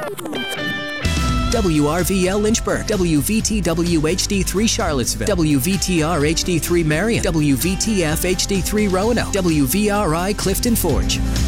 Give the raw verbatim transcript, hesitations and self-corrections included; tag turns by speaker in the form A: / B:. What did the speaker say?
A: W R V L Lynchburg, W V T W H D three Charlottesville, W V T R H D three Marion, W V T F H D three Roanoke, W V R I Clifton Forge.